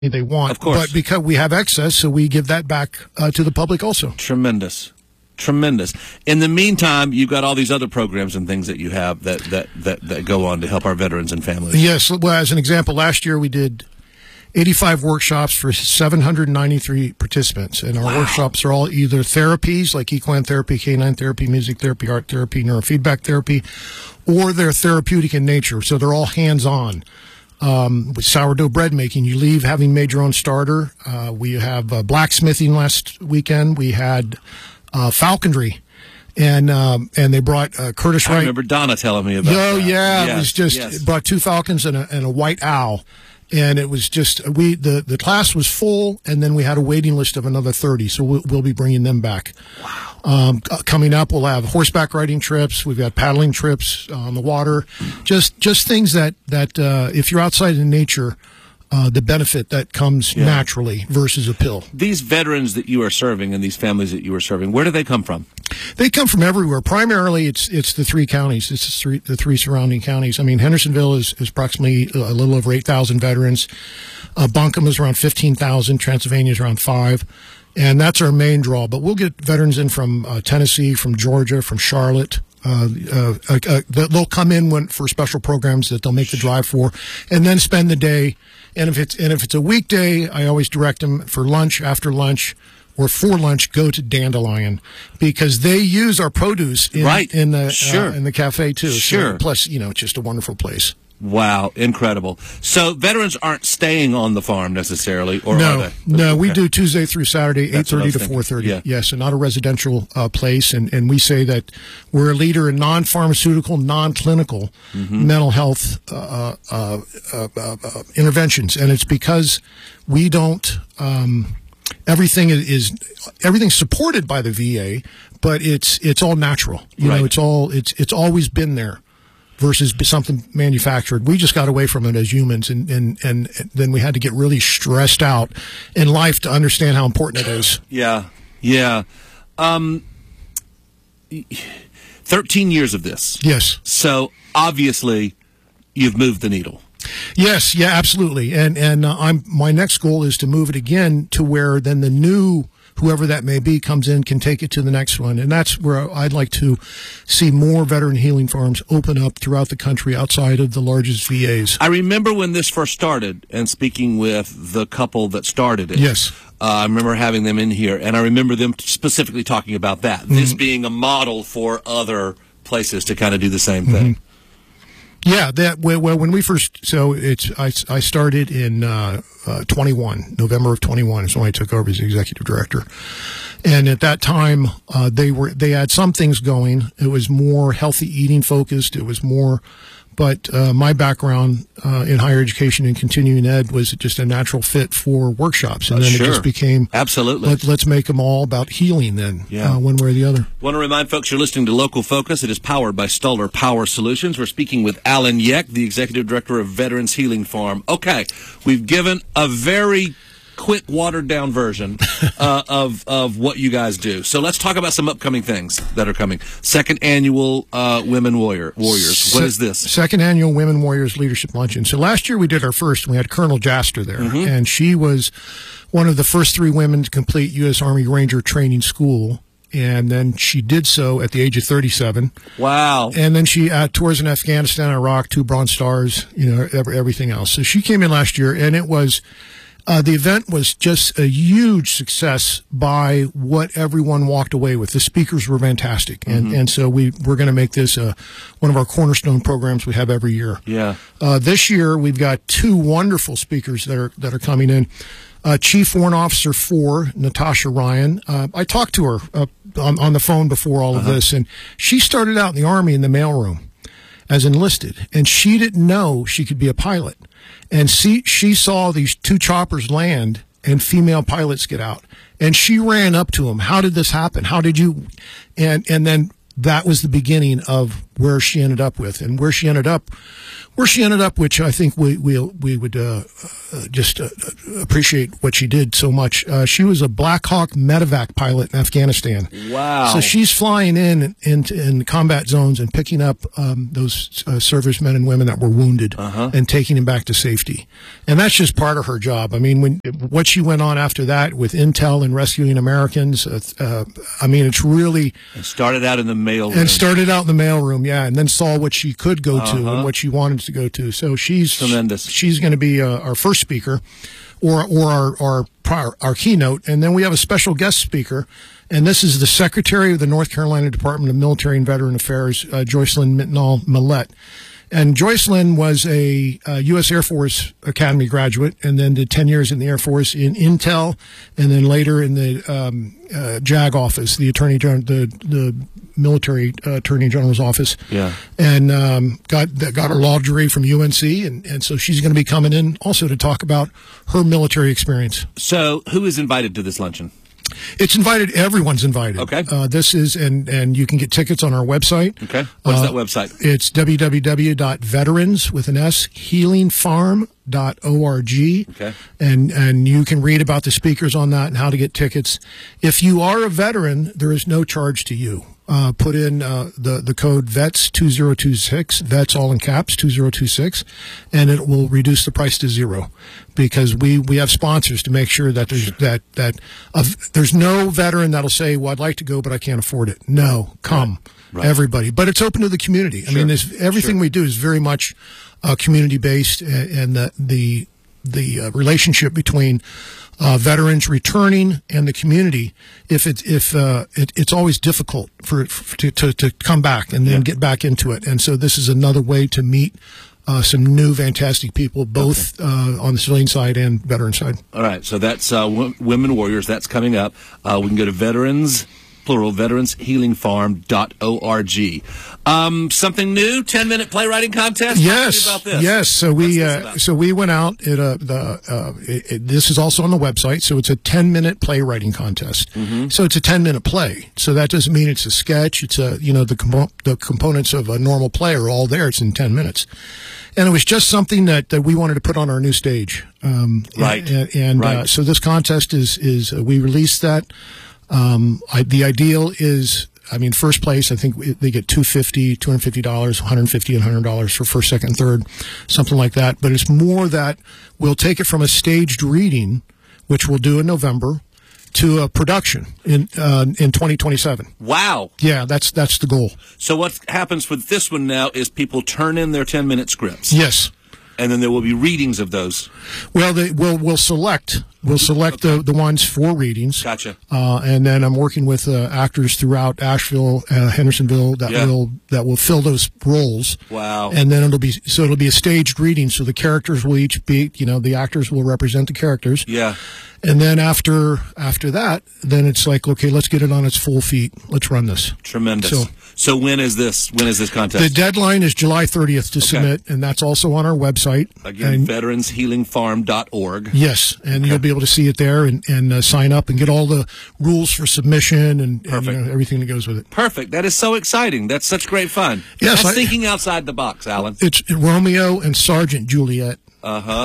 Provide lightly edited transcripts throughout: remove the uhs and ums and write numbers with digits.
they want. Of course. But because we have excess, so we give that back to the public also. Tremendous. In the meantime, you've got all these other programs and things that you have that go on to help our veterans and families. Yes. Well, as an example, last year we did 85 workshops for 793 participants. And our workshops are all either therapies like equine therapy, canine therapy, music therapy, art therapy, neurofeedback therapy, or they're therapeutic in nature. So they're all hands-on. With sourdough bread making, you leave having made your own starter. We have blacksmithing last weekend. We had falconry, and they brought Curtis Wright. I remember Donna telling me about that. Oh, yeah. Yes, it was just brought 2 falcons and a white owl. And it was just, the class was full, and then we had a waiting list of another 30, so we'll be bringing them back. Wow. Coming up, we'll have horseback riding trips. We've got paddling trips on the water. Just things that if you're outside in nature, the benefit that comes naturally versus a pill. These veterans that you are serving and these families that you are serving, where do they come from? They come from everywhere. Primarily, it's the 3 counties. It's the three surrounding counties. I mean, Hendersonville is approximately a little over 8,000 veterans. Buncombe is around 15,000. Transylvania is around 5. And that's our main draw. But we'll get veterans in from Tennessee, from Georgia, from Charlotte. They'll come in for special programs that they'll make the drive for, and then spend the day. And if it's a weekday, I always direct them for lunch, after lunch, or for lunch, go to Dandelion, because they use our produce in the cafe too. Sure. So, plus, it's just a wonderful place. Wow, incredible. So veterans aren't staying on the farm necessarily, or are they? No, we do Tuesday through Saturday, 8:30 to 4:30. Yeah. Yes, and not a residential place. And we say that we're a leader in non-pharmaceutical, non-clinical mental health interventions, and it's because we don't. Everything's supported by the VA, but it's all natural. It's always been there. Versus something manufactured. We just got away from it as humans, and then we had to get really stressed out in life to understand how important it is. Yeah. 13 years of this. Yes. So obviously, you've moved the needle. Yes. Yeah. Absolutely. And my next goal is to move it again to where then the new, whoever that may be, comes in, can take it to the next one. And that's where I'd like to see more veteran healing farms open up throughout the country outside of the largest VAs. I remember when this first started and speaking with the couple that started it. Yes. I remember having them in here, and I remember them specifically talking about that, this being a model for other places to kind of do the same thing. Yeah, when we first, I started in 21, November of 21 is when I took over as executive director, and at that time they had some things going. It was more healthy eating focused. It was more, but my background in higher education and continuing ed was just a natural fit for workshops, and then it just became absolutely. Let's make them all about healing. Then, one way or the other. Want to remind folks you're listening to Local Focus. It is powered by Stoller Power Solutions. We're speaking with Alan Yeck, the executive director of Veterans Healing Farm. Okay, we've given a very quick, watered-down version of what you guys do. So let's talk about some upcoming things that are coming. Second annual Women Warriors. What is this? Second annual Women Warriors Leadership Luncheon. So last year we did our first, and we had Colonel Jaster there, and she was one of the first 3 women to complete U.S. Army Ranger Training School. And then she did so at the age of 37. Wow. And then she tours in Afghanistan, Iraq, 2 Bronze Stars, everything else. So she came in last year, and it was... the event was just a huge success by what everyone walked away with. The speakers were fantastic. And so we're going to make this one of our cornerstone programs we have every year. Yeah. This year, we've got 2 wonderful speakers that are coming in. Chief Warrant Officer 4, Natasha Ryan. I talked to her on the phone before all of this, and she started out in the Army in the mailroom as enlisted, and she didn't know she could be a pilot. And she saw these 2 choppers land and female pilots get out, and she ran up to them. How did this happen? How did you? And then that was the beginning of where she ended up with, and where she ended up, which I think we would just appreciate what she did so much. She was a Black Hawk medevac pilot in Afghanistan. Wow! So she's flying in combat zones and picking up those servicemen and women that were wounded and taking them back to safety. And that's just part of her job. I mean, what she went on after that with intel and rescuing Americans. I mean, it's really it started out in the mailroom. And started out in the mailroom, yeah, and then saw what she could go to and what she wanted to go to. So she's tremendous. She's going to be our first speaker, or our keynote, and then we have a special guest speaker, and this is the Secretary of the North Carolina Department of Military and Veteran Affairs, Joycelyn Mittenall Millette. And Joycelyn was a U.S. Air Force Academy graduate, and then did 10 years in the Air Force in Intel, and then later in the JAG office, the Attorney General, the military Attorney General's office. Yeah. And got her law degree from UNC, and so she's going to be coming in also to talk about her military experience. So, who is invited to this luncheon? It's invited. Everyone's invited. Okay. This is, and you can get tickets on our website. Okay. What's that website? It's www.veterans.healingfarm.org. Okay. And you can read about the speakers on that and how to get tickets. If you are a veteran, there is no charge to you. Put in the code VETS2026, VETS all in caps, 2026, and it will reduce the price to $0, because we have sponsors to make sure that there's no veteran that'll say, well, I'd like to go, but I can't afford it. No, come, right. Everybody. But it's open to the community. I mean, everything we do is very much community-based, and the relationship between veterans returning and the community, it's always difficult to come back and then get back into it. And so this is another way to meet some new fantastic people, both on the civilian side and veteran side. All right, so that's Women Warriors. That's coming up. We can go to veterans, plural, veteranshealingfarm.org. Something new, 10-minute playwriting contest? Yes, Talk to me about this. yes. So we went out. This is also on the website. So it's a 10-minute playwriting contest. Mm-hmm. So it's a 10-minute play. So that doesn't mean it's a sketch. It's the components of a normal play are all there. It's in 10 minutes. And it was just something that we wanted to put on our new stage. Right. And so this contest is we released that. The ideal is, I mean, first place, I think they get $250, $150, and $100 for first, second, third, something like that. But it's more that we'll take it from a staged reading, which we'll do in November, to a production in 2027. Wow. Yeah, that's the goal. So what happens with this one now is people turn in their 10-minute scripts. Yes. And then there will be readings of those. Well, we'll select the ones for readings. Gotcha. And then I'm working with actors throughout Asheville, Hendersonville that will fill those roles. Wow. And then it'll be a staged reading. So the characters will each be, the actors will represent the characters. Yeah. And then after that, then it's like, okay, let's get it on its full feet. Let's run this. Tremendous. So when is this contest? The deadline is July 30th to submit, and that's also on our website. Again, veteranshealingfarm.org. Yes, and you'll be able to see it there and sign up and get all the rules for submission and everything that goes with it. Perfect. That is so exciting. That's such great fun. Yes, That's thinking outside the box, Alan. It's Romeo and Sergeant Juliet. I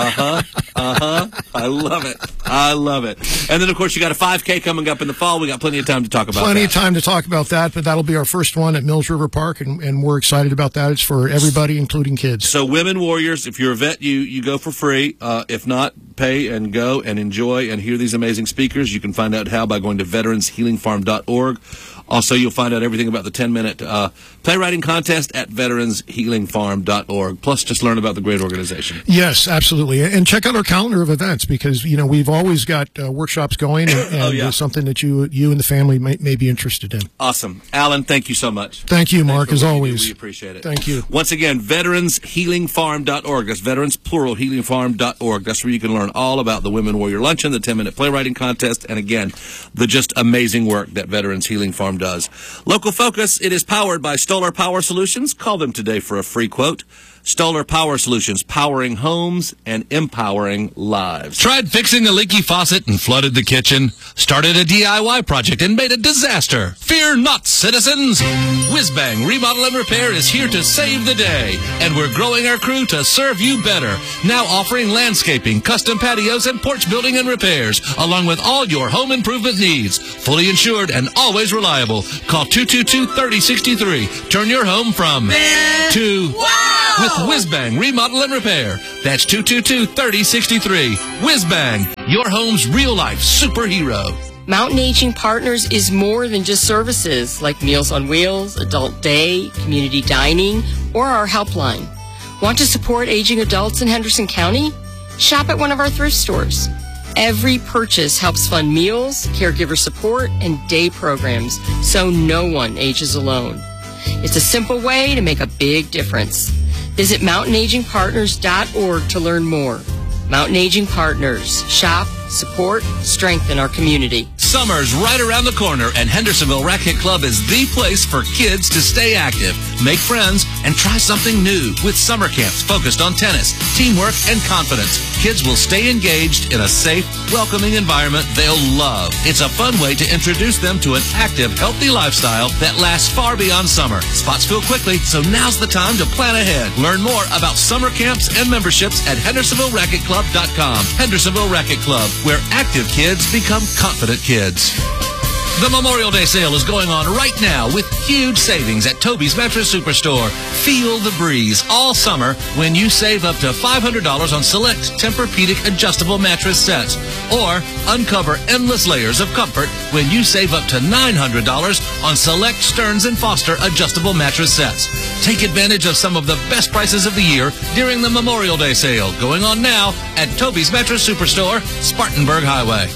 love it. I love it. And then, of course, you got a 5K coming up in the fall. We got plenty of time to talk about that. Plenty of time to talk about that, but that'll be our first one at Mills River Park, and we're excited about that. It's for everybody, including kids. So, Women Warriors, if you're a vet, you go for free. If not, pay and go and enjoy and hear these amazing speakers. You can find out how by going to veteranshealingfarm.org. Also, you'll find out everything about the 10-minute playwriting contest at veteranshealingfarm.org. Plus, just learn about the great organization. Yes, absolutely. And check out our calendar of events, because, we've always got workshops going and something that you and the family may be interested in. Awesome. Alan, thank you so much. Thank you, Mark, as always. We appreciate it. Thank you. Once again, veteranshealingfarm.org. That's veterans, plural, healingfarm.org. That's where you can learn all about the Women Warrior Luncheon, the 10-minute playwriting contest, and again, the just amazing work that Veterans Healing Farm does. Local Focus, it is powered by Stoller Power Solutions. Call them today for a free quote. Stoller Power Solutions, powering homes and empowering lives. Tried fixing a leaky faucet and flooded the kitchen? Started a DIY project and made a disaster? Fear not, citizens! Whizbang Remodel and Repair is here to save the day, and we're growing our crew to serve you better. Now offering landscaping, custom patios, and porch building and repairs, along with all your home improvement needs. Fully insured and always reliable. Call 222-3063. Turn your home from to wow with Whizbang Remodel and Repair. That's 222-3063. Whizbang, your home's real-life superhero. Mountain Aging Partners is more than just services like Meals on Wheels, Adult Day, Community Dining, or our helpline. Want to support aging adults in Henderson County? Shop at one of our thrift stores. Every purchase helps fund meals, caregiver support, and day programs, so no one ages alone. It's a simple way to make a big difference. Visit mountainagingpartners.org to learn more. Mountain Aging Partners. Shop, support, strengthen our community. Summer's right around the corner, and Hendersonville Racquet Club is the place for kids to stay active, make friends, and try something new. With summer camps focused on tennis, teamwork, and confidence, kids will stay engaged in a safe, welcoming environment they'll love. It's a fun way to introduce them to an active, healthy lifestyle that lasts far beyond summer. Spots fill quickly, so now's the time to plan ahead. Learn more about summer camps and memberships at HendersonvilleRacquetClub.com. Hendersonville Racquet Club, where active kids become confident kids. The Memorial Day sale is going on right now with huge savings at Toby's Mattress Superstore. Feel the breeze all summer when you save up to $500 on select Tempur-Pedic adjustable mattress sets. Or uncover endless layers of comfort when you save up to $900 on select Stearns & Foster adjustable mattress sets. Take advantage of some of the best prices of the year during the Memorial Day sale going on now at Toby's Mattress Superstore, Spartanburg Highway.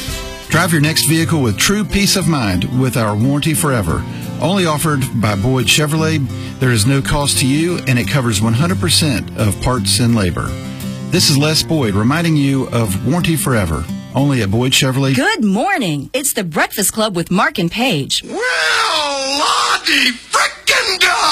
Drive your next vehicle with true peace of mind with our Warranty Forever. Only offered by Boyd Chevrolet, there is no cost to you, and it covers 100% of parts and labor. This is Les Boyd reminding you of Warranty Forever, only at Boyd Chevrolet. Good morning. It's the Breakfast Club with Mark and Paige. Well, Lottie frickin' dog!